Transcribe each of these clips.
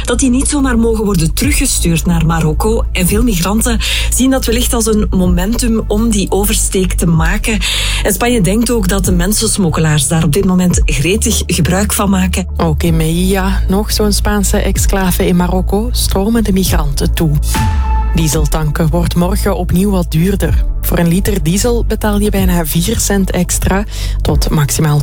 dat die niet zomaar mogen worden teruggestuurd naar Marokko. En veel migranten zien dat wellicht als een momentum om die oversteek te maken. En Spanje denkt ook dat de mensensmokkelaars daar op dit moment gretig gebruik van maken. Ook in Melilla, nog zo'n Spaanse exclave in Marokko, stromen de migranten toe. Dieseltanken wordt morgen opnieuw wat duurder. Voor een liter diesel betaal je bijna 4 cent extra, tot maximaal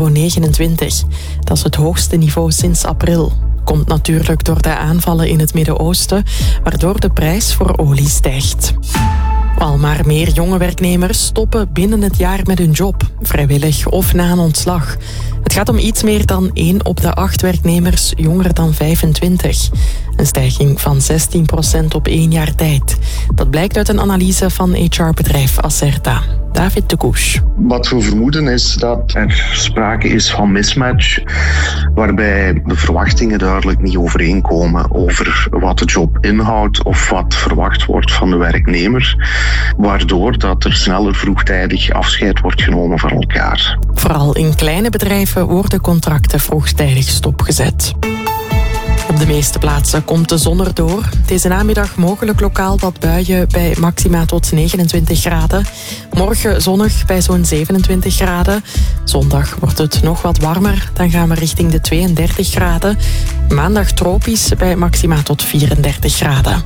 €2,29. Dat is het hoogste niveau sinds april. Komt natuurlijk door de aanvallen in het Midden-Oosten, waardoor de prijs voor olie stijgt. Al maar meer jonge werknemers stoppen binnen het jaar met hun job, vrijwillig of na een ontslag. Het gaat om iets meer dan 1 op de 8 werknemers jonger dan 25. Een stijging van 16% op 1 jaar tijd. Dat blijkt uit een analyse van HR-bedrijf Acerta. David de Koes. Wat we vermoeden is dat er sprake is van mismatch, waarbij de verwachtingen duidelijk niet overeenkomen over wat de job inhoudt of wat verwacht wordt van de werknemer, waardoor dat er sneller vroegtijdig afscheid wordt genomen van elkaar. Vooral in kleine bedrijven worden contracten vroegtijdig stopgezet. Op de meeste plaatsen komt de zon erdoor. Deze namiddag mogelijk lokaal wat buien bij maxima tot 29 graden. Morgen zonnig bij zo'n 27 graden. Zondag wordt het nog wat warmer. Dan gaan we richting de 32 graden. Maandag tropisch bij maxima tot 34 graden.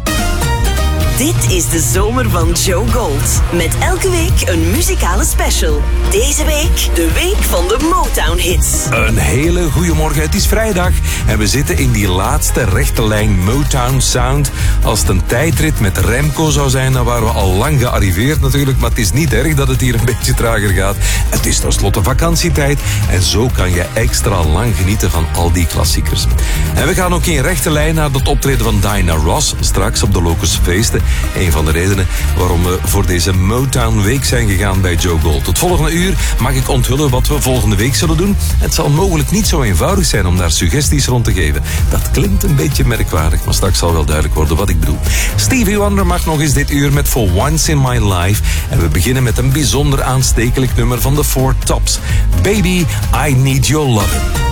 Dit is de zomer van Joe Gold. Met elke week een muzikale special. Deze week de week van de Motown-hits. Een hele goede morgen. Het is vrijdag en we zitten in die laatste rechte lijn Motown Sound. Als het een tijdrit met Remco zou zijn, dan waren we al lang gearriveerd natuurlijk. Maar het is niet erg dat het hier een beetje trager gaat. Het is tenslotte vakantietijd en zo kan je extra lang genieten van al die klassiekers. En we gaan ook in rechte lijn naar het optreden van Diana Ross straks op de Locus Feesten. Een van de redenen waarom we voor deze Motown Week zijn gegaan bij Joe Gold. Het volgende uur mag ik onthullen wat we volgende week zullen doen. Het zal mogelijk niet zo eenvoudig zijn om daar suggesties rond te geven. Dat klinkt een beetje merkwaardig, maar straks zal wel duidelijk worden wat ik bedoel. Stevie Wonder mag nog eens dit uur met For Once in My Life. En we beginnen met een bijzonder aanstekelijk nummer van de Four Tops. Baby, I Need Your Lovin'.